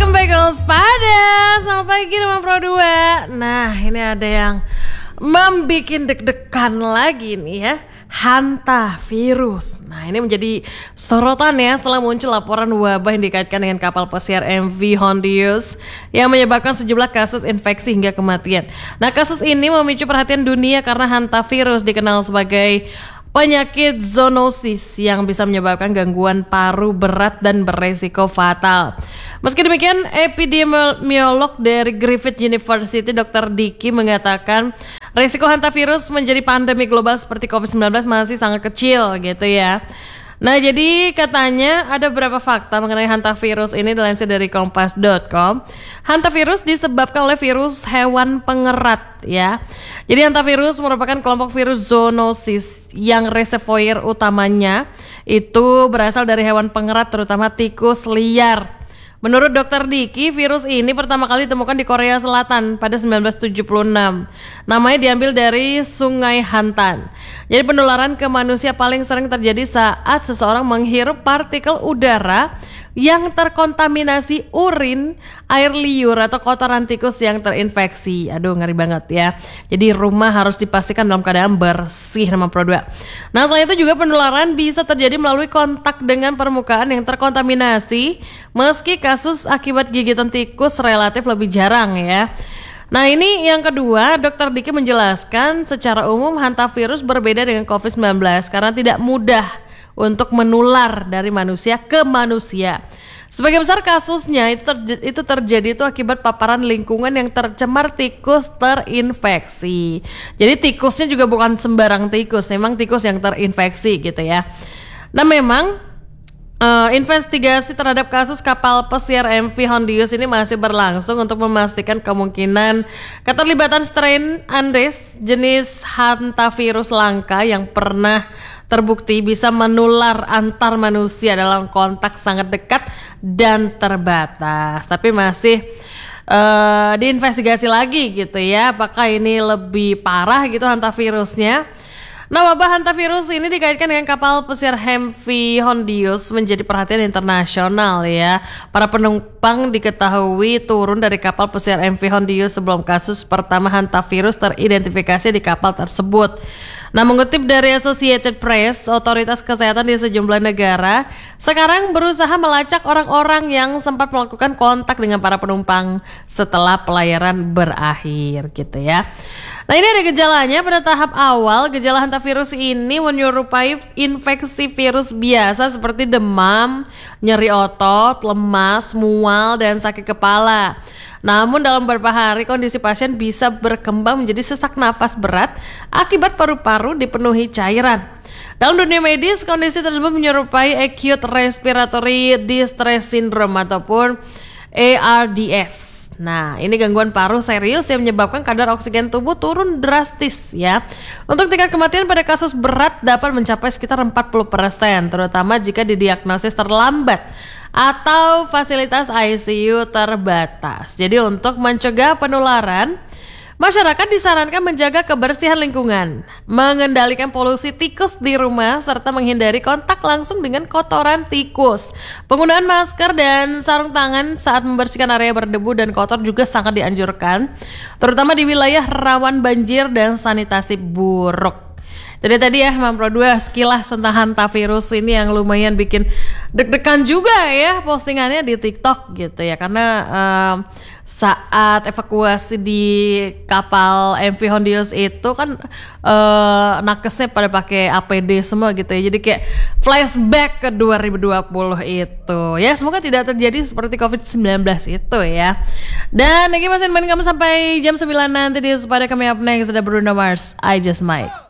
Welcome back Waspada. Selamat pagi teman Pro 2. Nah, ini ada yang membikin deg-degan lagi nih ya, hantavirus. Nah, ini menjadi sorotan ya setelah muncul laporan wabah yang dikaitkan dengan kapal pesiar MV Hondius yang menyebabkan sejumlah kasus infeksi hingga kematian. Nah, kasus ini memicu perhatian dunia karena hantavirus dikenal sebagai penyakit zoonosis yang bisa menyebabkan gangguan paru berat dan beresiko fatal. Meski demikian, epidemiolog dari Griffith University, Dr. Diki mengatakan resiko hantavirus menjadi pandemi global seperti COVID-19 masih sangat kecil gitu ya. Nah, jadi katanya ada beberapa fakta mengenai hantavirus ini dilansir dari kompas.com. Hantavirus disebabkan oleh virus hewan pengerat ya. Jadi hantavirus merupakan kelompok virus zoonosis yang reservoir utamanya itu berasal dari hewan pengerat terutama tikus liar. Menurut Dr. Diki, virus ini pertama kali ditemukan di Korea Selatan pada 1976. Namanya diambil dari Sungai Hantan. Jadi penularan ke manusia paling sering terjadi saat seseorang menghirup partikel udara yang terkontaminasi urin, air liur atau kotoran tikus yang terinfeksi. Aduh, ngeri banget ya. Jadi rumah harus dipastikan dalam keadaan bersih nama Pro 2. Nah, selain itu juga penularan bisa terjadi melalui kontak dengan permukaan yang terkontaminasi, meski kasus akibat gigitan tikus relatif lebih jarang ya. Nah, ini yang kedua, Dr. Diki menjelaskan secara umum hantavirus berbeda dengan COVID-19 karena tidak mudah untuk menular dari manusia ke manusia. Sebagian besar kasusnya itu terjadi itu akibat paparan lingkungan yang tercemar tikus terinfeksi. Jadi tikusnya juga bukan sembarang tikus, memang tikus yang terinfeksi gitu ya. Nah, memang investigasi terhadap kasus kapal pesiar MV Hondius ini masih berlangsung untuk memastikan kemungkinan keterlibatan strain Andes jenis hantavirus langka yang pernah terbukti bisa menular antar manusia dalam kontak sangat dekat dan terbatas. Tapi masih diinvestigasi lagi gitu ya, apakah ini lebih parah gitu hantavirusnya. Nah, wabah hantavirus ini dikaitkan dengan kapal pesiar MV Hondius menjadi perhatian internasional ya. Para penumpang diketahui turun dari kapal pesiar MV Hondius sebelum kasus pertama hantavirus teridentifikasi di kapal tersebut. Nah, mengutip dari Associated Press, otoritas kesehatan di sejumlah negara sekarang berusaha melacak orang-orang yang sempat melakukan kontak dengan para penumpang setelah pelayaran berakhir gitu ya. Nah, ini ada gejalanya. Pada tahap awal, gejala hantavirus ini menyerupai infeksi virus biasa seperti demam, nyeri otot, lemas, mual, dan sakit kepala. Namun dalam beberapa hari kondisi pasien bisa berkembang menjadi sesak nafas berat akibat paru-paru dipenuhi cairan. Dalam dunia medis, kondisi tersebut menyerupai acute respiratory distress syndrome ataupun ARDS. Nah, ini gangguan paru serius yang menyebabkan kadar oksigen tubuh turun drastis ya. Untuk tingkat kematian pada kasus berat dapat mencapai sekitar 40%, terutama jika didiagnosis terlambat atau fasilitas ICU terbatas. Jadi untuk mencegah penularan, masyarakat disarankan menjaga kebersihan lingkungan, mengendalikan polusi tikus di rumah, serta menghindari kontak langsung dengan kotoran tikus. Penggunaan masker dan sarung tangan saat membersihkan area berdebu dan kotor juga sangat dianjurkan, terutama di wilayah rawan banjir dan sanitasi buruk. Jadi tadi ya Mam Pro 2 sekilas tentang hantavirus ini yang lumayan bikin deg-degan juga ya postingannya di TikTok gitu ya, karena saat evakuasi di kapal MV Hondius itu kan nakesnya pada pakai APD semua gitu ya, jadi kayak flashback ke 2020 itu ya. Semoga tidak terjadi seperti COVID-19 itu ya. Dan lagi masih main kamu sampai jam 9 nanti di Waspada. Kami up next ada Bruno Mars, I Just Might.